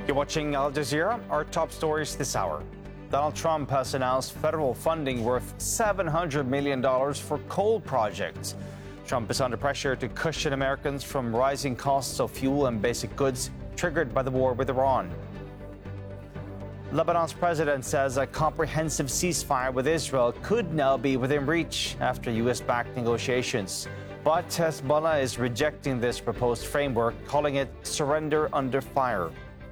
You're watching Al Jazeera. Our top stories this hour. Donald Trump has announced federal funding worth $700 million for coal projects. Trump is under pressure to cushion Americans from rising costs of fuel and basic goods triggered by the war with Iran. Lebanon's president says a comprehensive ceasefire with Israel could now be within reach after U.S.-backed negotiations. But Hezbollah is rejecting this proposed framework, calling it surrender under fire.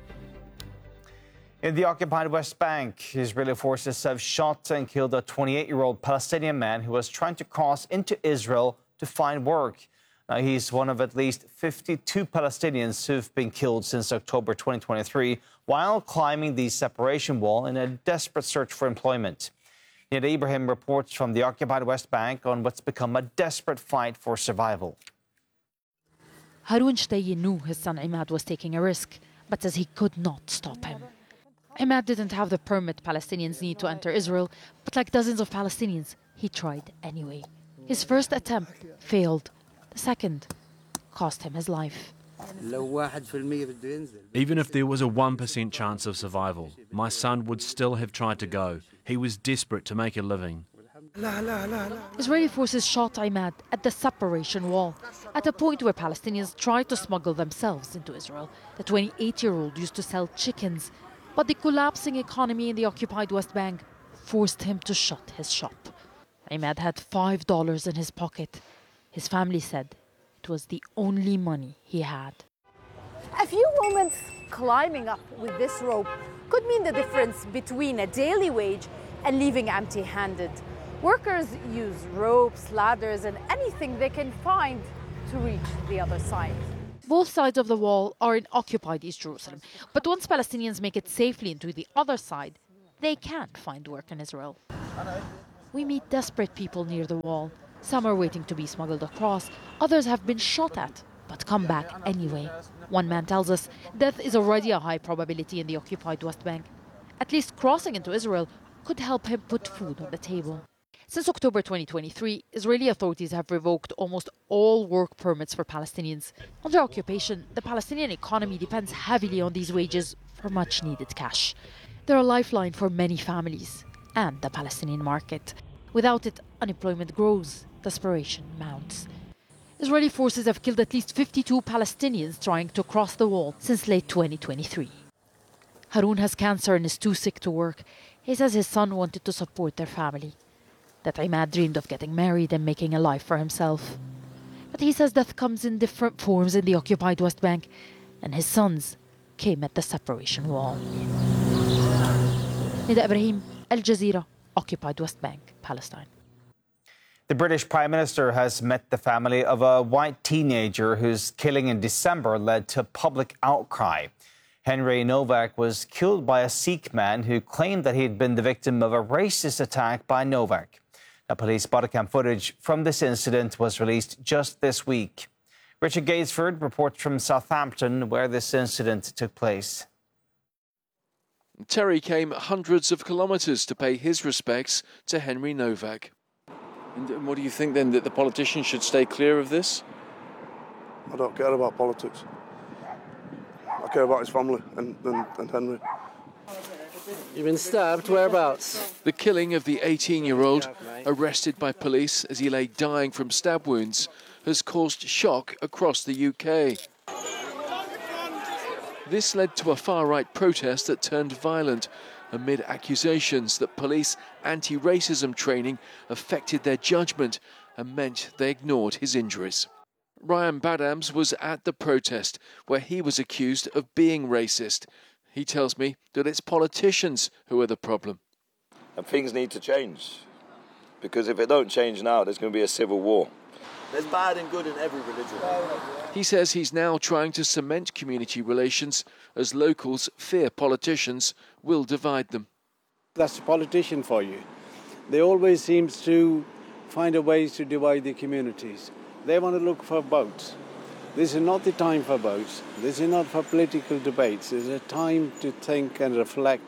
In the occupied West Bank, Israeli forces have shot and killed a 28-year-old Palestinian man who was trying to cross into Israel to find work. Now, he's one of at least 52 Palestinians who've been killed since October 2023 while climbing the separation wall in a desperate search for employment. Yet Ibrahim reports from the occupied West Bank on what's become a desperate fight for survival. Haroun Shtayy knew his son Imad was taking a risk, but says he could not stop him. Imad didn't have the permit Palestinians need to enter Israel, but like dozens of Palestinians, he tried anyway. His first attempt failed. The second cost him his life. Even if there was a 1% chance of survival, my son would still have tried to go. He was desperate to make a living. Israeli forces shot Imad at the separation wall, at a point where Palestinians tried to smuggle themselves into Israel. The 28-year-old used to sell chickens, but the collapsing economy in the occupied West Bank forced him to shut his shop. Imad had $5 in his pocket. His family said it was the only money he had. A few moments climbing up with this rope could mean the difference between a daily wage and leaving empty-handed. Workers use ropes, ladders, and anything they can find to reach the other side. Both sides of the wall are in occupied East Jerusalem, but once Palestinians make it safely into the other side, they can't find work in Israel. We meet desperate people near the wall. Some are waiting to be smuggled across, others have been shot at, but come back anyway. One man tells us death is already a high probability in the occupied West Bank. At least crossing into Israel could help him put food on the table. Since October 2023, Israeli authorities have revoked almost all work permits for Palestinians. Under occupation, the Palestinian economy depends heavily on these wages for much-needed cash. They're a lifeline for many families and the Palestinian market. Without it, unemployment grows, desperation mounts. Israeli forces have killed at least 52 Palestinians trying to cross the wall since late 2023. Haroun has cancer and is too sick to work. He says his son wanted to support their family, that Imad dreamed of getting married and making a life for himself. But he says death comes in different forms in the occupied West Bank, and his sons came at the separation wall. Nida Ibrahim, Al Jazeera, occupied West Bank, Palestine. The British Prime Minister has met the family of a white teenager whose killing in December led to public outcry. Henry Novak was killed by a Sikh man who claimed that he had been the victim of a racist attack by Novak. Now, police bodycam footage from this incident was released just this week. Richard Gaisford reports from Southampton, where this incident took place. Terry came hundreds of kilometres to pay his respects to Henry Novak. And what do you think then, that the politicians should stay clear of this? I don't care about politics. I care about his family and Henry. You've been stabbed? Whereabouts? The killing of the 18-year-old, arrested by police as he lay dying from stab wounds, has caused shock across the UK. This led to a far-right protest that turned violent amid accusations that police anti-racism training affected their judgment and meant they ignored his injuries. Ryan Badams was at the protest where he was accused of being racist. He tells me that it's politicians who are the problem. And things need to change, because if it don't change now, there's going to be a civil war. There's bad and good in every religion. He says he's now trying to cement community relations as locals fear politicians will divide them. That's a politician for you. They always seem to find a ways to divide the communities. They want to look for votes. This is not the time for votes. This is not for political debates. It's a time to think and reflect.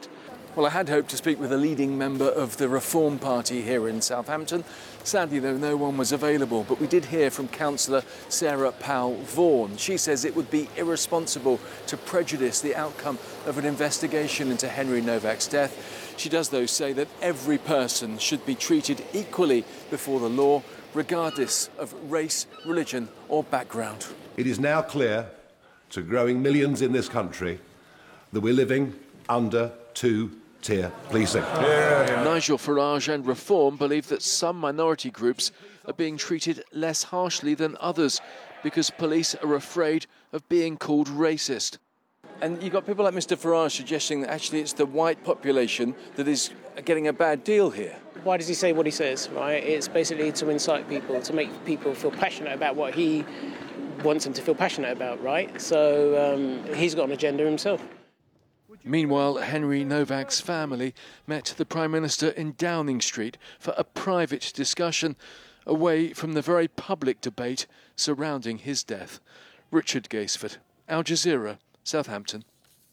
Well, I had hoped to speak with a leading member of the Reform Party here in Southampton. Sadly, though, no one was available, but we did hear from Councillor Sarah Powell-Vaughan. She says it would be irresponsible to prejudice the outcome of an investigation into Henry Novak's death. She does, though, say that every person should be treated equally before the law, regardless of race, religion or background. It is now clear to growing millions in this country that we're living under two-tier policing. Nigel Farage and Reform believe that some minority groups are being treated less harshly than others because police are afraid of being called racist. And you've got people like Mr Farage suggesting that actually it's the white population that is getting a bad deal here. Why does he say what he says, right? It's basically to incite people, to make people feel passionate about what he wants them to feel passionate about, right? So he's got an agenda himself. Meanwhile, Henry Novak's family met the Prime Minister in Downing Street for a private discussion away from the very public debate surrounding his death. Richard Gaisford, Al Jazeera, Southampton.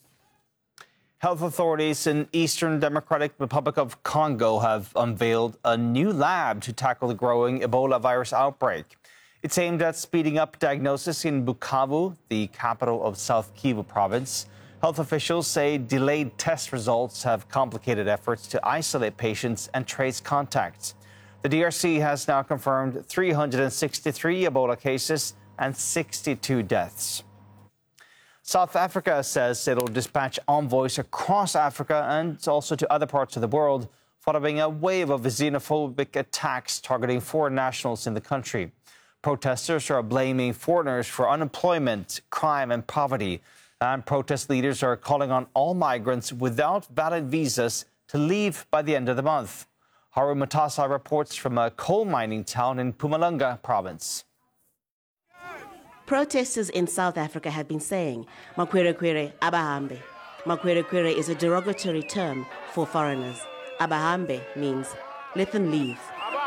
Health authorities in Eastern Democratic Republic of Congo have unveiled a new lab to tackle the growing Ebola virus outbreak. It's aimed at speeding up diagnosis in Bukavu, the capital of South Kivu province. Health officials say delayed test results have complicated efforts to isolate patients and trace contacts. The DRC has now confirmed 363 Ebola cases and 62 deaths. South Africa says it'll dispatch envoys across Africa and also to other parts of the world following a wave of xenophobic attacks targeting foreign nationals in the country. Protesters are blaming foreigners for unemployment, crime and poverty. And protest leaders are calling on all migrants without valid visas to leave by the end of the month. Haru Matasa reports from a coal mining town in Mpumalanga province. Protesters in South Africa have been saying, Makwerekwere abahambe. Makwerekwere is a derogatory term for foreigners. Abahambe means, let them leave.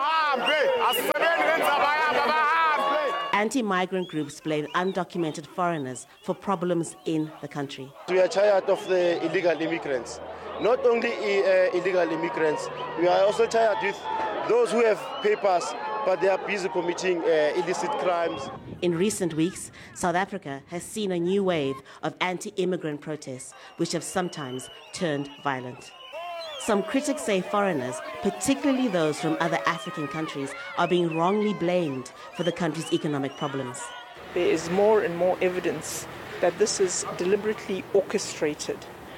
Anti-migrant groups blame undocumented foreigners for problems in the country. We are tired of the illegal immigrants. Not only illegal immigrants, we are also tired with those who have papers, but they are busy committing illicit crimes. In recent weeks, South Africa has seen a new wave of anti-immigrant protests, which have sometimes turned violent. Some critics say foreigners, particularly those from other African countries, are being wrongly blamed for the country's economic problems. There is more and more evidence that this is deliberately orchestrated,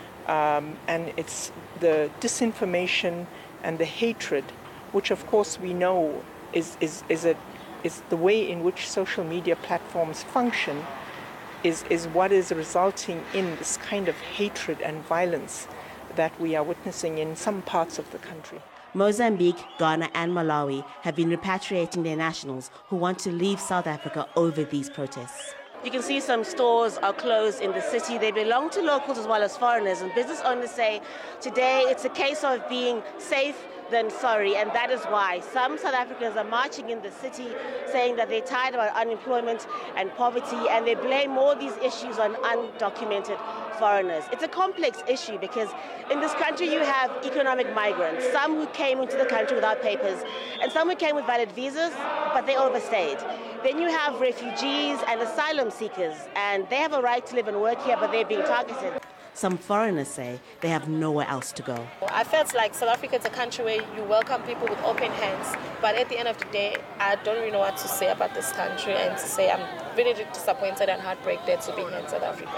and it's the disinformation and the hatred, which of course we know is the way in which social media platforms function, is what is resulting in this kind of hatred and violence that we are witnessing in some parts of the country. Mozambique, Ghana and Malawi have been repatriating their nationals who want to leave South Africa over these protests. You can see some stores are closed in the city. They belong to locals as well as foreigners, and business owners say today it's a case of being safe than sorry, and that is why some South Africans are marching in the city saying that they're tired about unemployment and poverty, and they blame all these issues on undocumented foreigners. It's a complex issue because in this country you have economic migrants, some who came into the country without papers, and some who came with valid visas, but they overstayed. Then you have refugees and asylum seekers, and they have a right to live and work here, but they're being targeted. Some foreigners say they have nowhere else to go. I felt like South Africa is a country where you welcome people with open hands, but at the end of the day, I don't really know what to say about this country, and to say I'm very disappointed and heartbroken to be here in South Africa.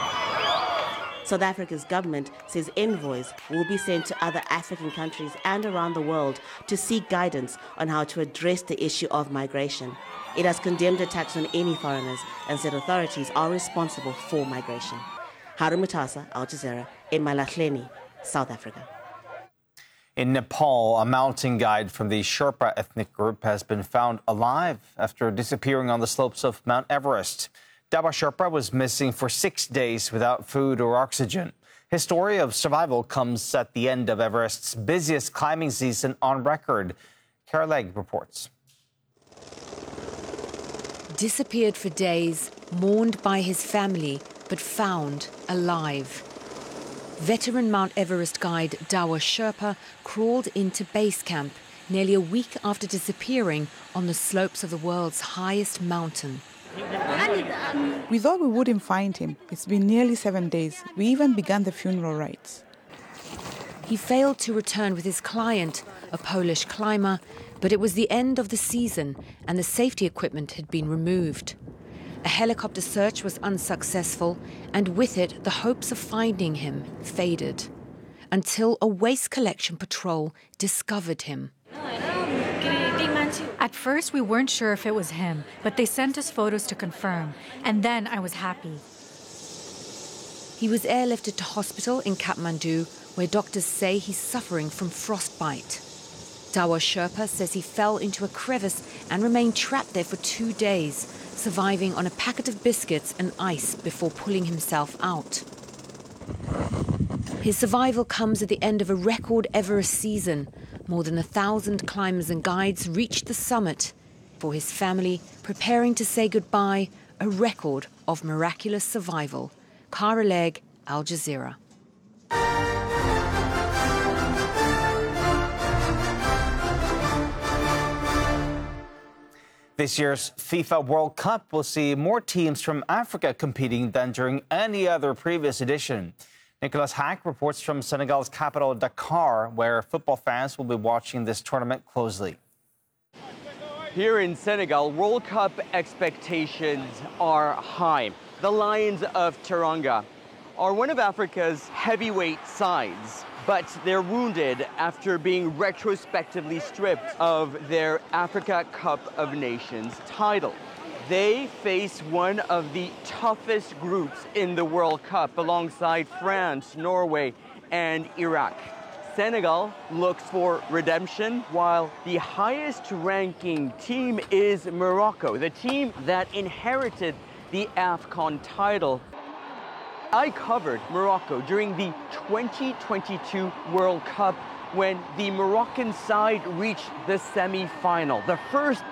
South Africa's government says envoys will be sent to other African countries and around the world to seek guidance on how to address the issue of migration. It has condemned attacks on any foreigners and said authorities are responsible for migration. Haru Matasa, Al Jazeera, in Malahleni, South Africa. In Nepal, a mountain guide from the Sherpa ethnic group has been found alive after disappearing on the slopes of Mount Everest. Daba Sherpa was missing for 6 days without food or oxygen. His story of survival comes at the end of Everest's busiest climbing season on record. Kara Legg reports. Disappeared for days, mourned by his family, but found alive. Veteran Mount Everest guide Dawa Sherpa crawled into base camp nearly a week after disappearing on the slopes of the world's highest mountain. We thought we wouldn't find him. It's been nearly 7 days. We even began the funeral rites. He failed to return with his client, a Polish climber, but it was the end of the season and the safety equipment had been removed. A helicopter search was unsuccessful, and with it, the hopes of finding him faded, until a waste collection patrol discovered him. At first, we weren't sure if it was him, but they sent us photos to confirm, and then I was happy. He was airlifted to hospital in Kathmandu, where doctors say he's suffering from frostbite. Dawa Sherpa says he fell into a crevice and remained trapped there for 2 days, surviving on a packet of biscuits and ice before pulling himself out. His survival comes at the end of a record Everest season. More than 1,000 climbers and guides reached the summit. For his family, preparing to say goodbye, a record of miraculous survival. Cara Legg, Al Jazeera. This year's FIFA World Cup will see more teams from Africa competing than during any other previous edition. Nicholas Hack reports from Senegal's capital, Dakar, where football fans will be watching this tournament closely. Here in Senegal, World Cup expectations are high. The Lions of Teranga are one of Africa's heavyweight sides, but they're wounded after being retrospectively stripped of their Africa Cup of Nations title. They face one of the toughest groups in the World Cup alongside France, Norway, and Iraq. Senegal looks for redemption, while the highest-ranking team is Morocco, the team that inherited the AFCON title. I covered Morocco during the 2022 World Cup when the Moroccan side reached the semi-final, the first